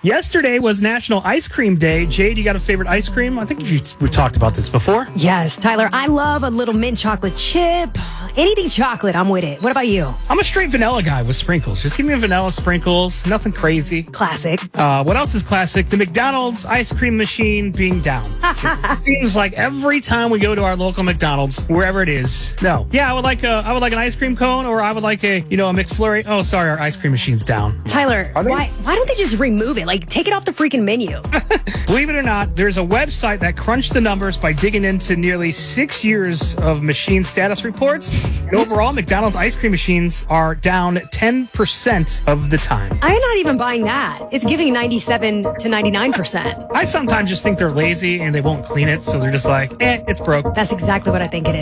Yesterday was National Ice Cream Day. Jade, you got a favorite ice cream? I think we talked about this before. Yes, Tyler, I love a little mint chocolate chip. Anything chocolate, I'm with it. What about you? I'm a straight vanilla guy with sprinkles. Just give me vanilla sprinkles, nothing crazy. Classic. What else is classic? The McDonald's ice cream machine being down. It seems like every time we go to our local McDonald's, wherever it is. No. Yeah, I would like an ice cream cone, or I would like a McFlurry. Oh, sorry, our ice cream machine's down. Tyler, why don't they just remove it? Like, take it off the freaking menu. Believe it or not, there's a website that crunched the numbers by digging into nearly 6 years of machine status reports. And overall, McDonald's ice cream machines are down 10% of the time. I'm not even buying that. It's giving 97 to 99%. I sometimes just think they're lazy and they won't clean it, so they're just like, it's broke. That's exactly what I think it is.